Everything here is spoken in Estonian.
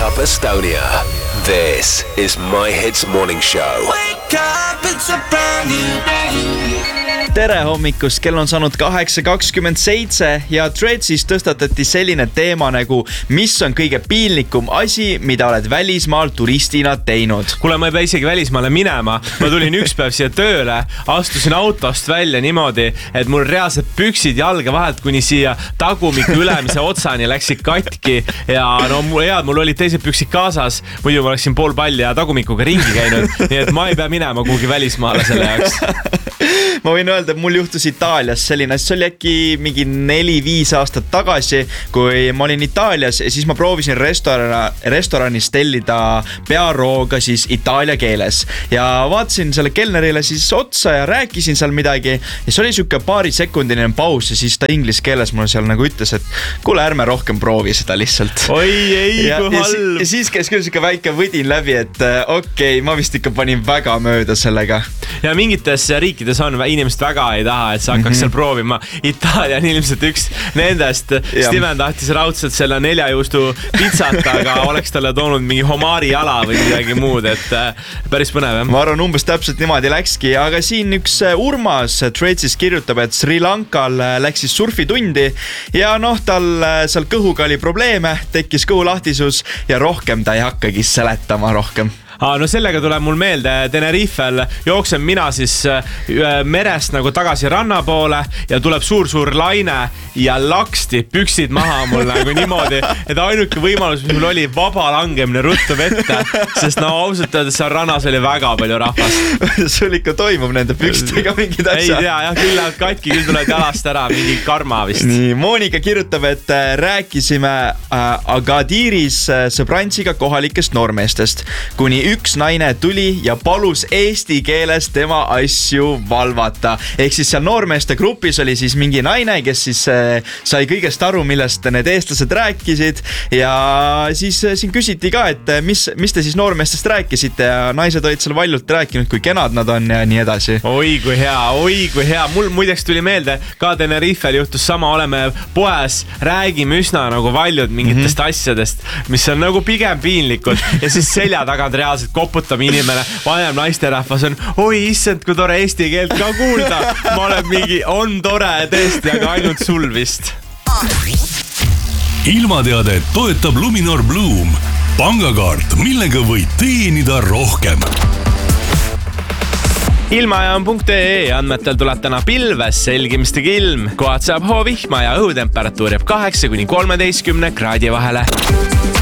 Up Estonia. This is My Hits Morning Show. Wake up, it's a brand new day. Tere hommikust, kell on saanud 8:27 ja Threadsis tõstatati selline teema nagu mis on kõige piinlikum asi, mida oled välismaal turistina teinud. Kuule, ma ei pea isegi välismaale minema. Ma tulin üks päev siia tööle, astusin autost välja niimoodi, et mul reaalselt püksid jalga vahelt kuni siia tagumiku ülemise otsani läksid katki ja no mul olid teised püksid kaasas, muidu ma oleksin pool palli ja tagumikuga ringi käinud, nii et ma ei pea minema kuhugi välismaale selle jaoks. Ma võin öelda, et mul juhtus Itaalias selline, see oli äkki mingi 4-5 aastat tagasi, kui ma olin Itaalias ja siis ma proovisin restoranis tellida pearooga siis itaalia keeles ja vaatasin selle kelnerile siis otsa ja rääkisin seal midagi ja see oli siuke paarisekundiline paus ja siis ta inglise keeles mulle seal nagu ütles, et kuule, ärme rohkem proovi seda lihtsalt. Oi, ei, kui halb. Ja siis käis küll siuke väike võdin läbi, et okei, ma vist ikka panin väga mööda sellega. Ja mingites riikides on inimesed väga ei taha, et sa hakkaks seal proovima. Itaalia on ilmselt üks nendest. Steven tahtis raudselt selle 4 juustu pizzat, aga oleks talle toonud mingi homari jala või midagi muud, et päris põnev. Ma arvan, umbes täpselt niimoodi läkski, aga siin üks Urmas Threadsis kirjutab, et Sri Lankal läks siis surfitundi ja tal seal kõhuga oli probleeme, tekkis kõhulahtisus ja rohkem ta ei hakkagi seletama rohkem. No sellega tuleb mul meelde Tenerifel jooksen mina siis merest nagu tagasi ranna poole ja tuleb suur laine ja laksti püksid maha mul nagu niimoodi, et ainuke võimalus, mis mul oli vaba langemine ruttu vette, sest ausalt öeldes seal rannas oli väga palju rahvast. Sul ikka toimub nende pükstega mingid asjad? Ei tea, jah, küll lähevad katki, küll tuleb jalast ära mingi karma vist. Nii, Monika kirjutab, et rääkisime Agadiris sõbrantsiga kohalikest noormeestest, kuni üks naine tuli ja palus eesti keeles tema asju valvata. Ehk siis seal noormeeste grupis oli siis mingi naine, kes siis sai kõigest aru, millest need eestlased rääkisid ja siis siin küsiti ka, et mis te siis noormeestest rääkisite ja naised olid seal valjult rääkinud, kui kenad nad on ja nii edasi. Oi kui hea. Mul muideks tuli meelde, ka Tenerifel juhtus sama, oleme poes, räägime üsna nagu valjud mingitest asjadest, mis on nagu pigem piinlikud ja siis selja tagant reaalselt koputab inimene, vanem naisterahvas on, oi issand, kui tore eesti keelt ka kuulda. Ma olen mingi, on tore tõesti, aga ainult sul vist. Ilmateade toetab Luminor Bloom. Pangakaart, millega võid teenida rohkem. Ilmajaam.ee andmetel tuleb täna pilves, selgimistega ilm. Kohad saab hoovihma ja õhutemperatuur jääb 8-13 kraadi vahele.